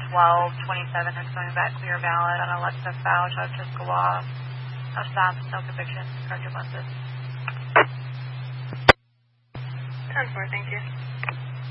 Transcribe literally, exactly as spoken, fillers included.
twelve twenty-seven is coming back clear valid on Alexa Fouch out of Chickasaw. No stops, no convictions, correct your buses. ten four, thank you.